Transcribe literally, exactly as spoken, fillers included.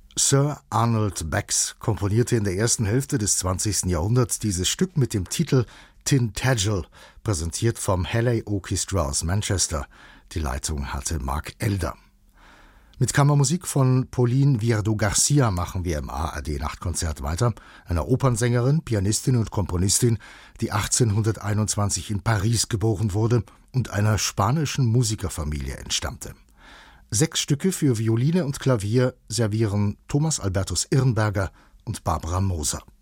Sir Arnold Bax komponierte in der ersten Hälfte des zwanzigsten Jahrhunderts dieses Stück mit dem Titel Tintagel, präsentiert vom Halley Orchestra aus Manchester. Die Leitung hatte Mark Elder. Mit Kammermusik von Pauline Viardot-Garcia machen wir im A R D-Nachtkonzert weiter, einer Opernsängerin, Pianistin und Komponistin, die achtzehnhunderteinundzwanzig in Paris geboren wurde und einer spanischen Musikerfamilie entstammte. Sechs Stücke für Violine und Klavier servieren Thomas Albertus Irnberger und Barbara Moser.